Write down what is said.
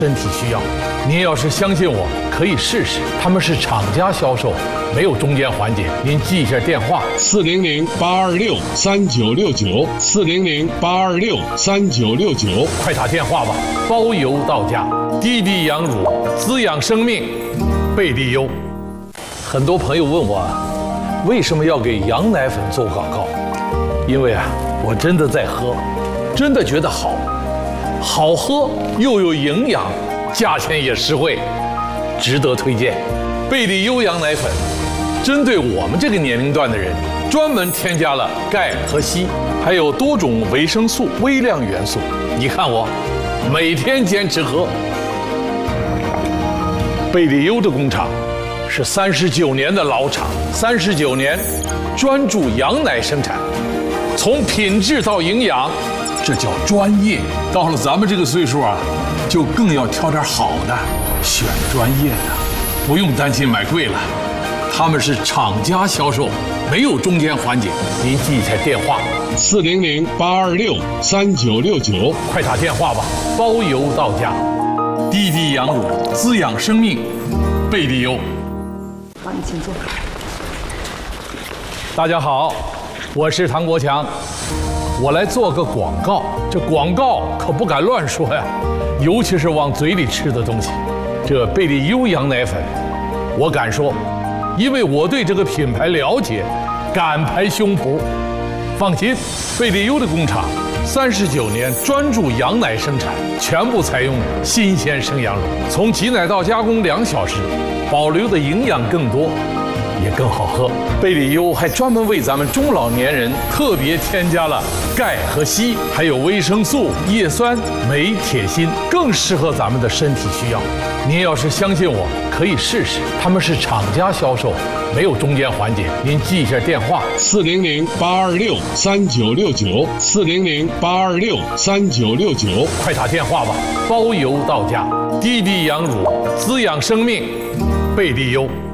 身体需要。您要是相信我，可以试试。他们是厂家销售，没有中间环节。您记一下电话：400-826-3969，400-826-3969，快打电话吧，包邮到家。滴滴羊乳滋养生命，贝利优。很多朋友问我，为什么要给羊奶粉做广告？因为我真的在喝，真的觉得好喝又有营养，价钱也实惠，值得推荐。贝利优羊奶粉针对我们这个年龄段的人，专门添加了钙和硒，还有多种维生素、微量元素。你看我每天坚持喝。贝利优的工厂是39年的老厂，39年专注羊奶生产，从品质到营养，这叫专业。到了咱们这个岁数就更要挑点好的，选专业的，不用担心买贵了。他们是厂家销售，没有中间环节。您记一下电话：400-826-3969，快打电话吧，包邮到家。滴滴羊乳滋养生命，贝利优。 好，你请坐。 大家好，我是唐国强。我来做个广告，这广告可不敢乱说呀，尤其是往嘴里吃的东西。这贝利优羊奶粉，我敢说，因为我对这个品牌了解，敢拍胸脯。放心，贝利优的工厂39年专注羊奶生产，全部采用新鲜生羊乳，从挤奶到加工2小时，保留的营养更多，也更好喝。贝利优还专门为咱们中老年人特别添加了钙和硒，还有维生素、叶酸、镁、铁、锌，更适合咱们的身体需要。您要是相信我，可以试试。他们是厂家销售，没有中间环节。您记一下电话：400-826-3969，400-826-3969，快打电话吧，包邮到家。滴滴羊乳滋养生命，贝利优。